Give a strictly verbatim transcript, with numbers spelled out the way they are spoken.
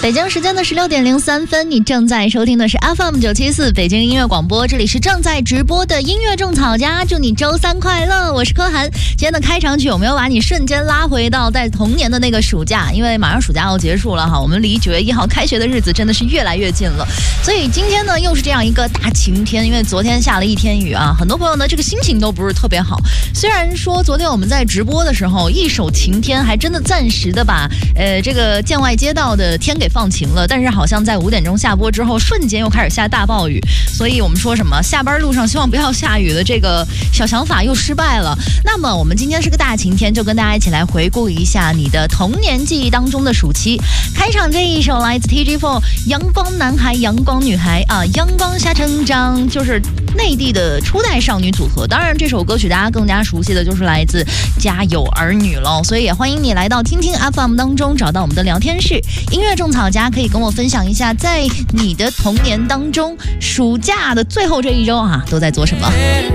北京时间的十六点零三分，你正在收听的是 F M 九七四北京音乐广播，这里是正在直播的音乐种草家，祝你周三快乐，我是柯涵。今天的开场曲有没有把你瞬间拉回到在童年的那个暑假？因为马上暑假要结束了哈，我们离九月一号开学的日子真的是越来越近了，所以今天呢又是这样一个大晴天，因为昨天下了一天雨啊，很多朋友呢这个心情都不是特别好。虽然说昨天我们在直播的时候一手晴天，还真的暂时的把呃这个建外街道的天给放晴了，但是好像在五点钟下播之后瞬间又开始下大暴雨，所以我们说什么下班路上希望不要下雨的这个小想法又失败了。那么我们今天是个大晴天，就跟大家一起来回顾一下你的童年记忆当中的暑期。开场这一首来自 T G 四 阳光男孩阳光女孩啊，阳光下成长，就是内地的初代少女组合。当然这首歌曲大家更加熟悉的就是来自家有儿女了，所以也欢迎你来到听听 F M 当中，找到我们的聊天室，音乐种草家可以跟我分享一下，在你的童年当中暑假的最后这一周啊都在做什么。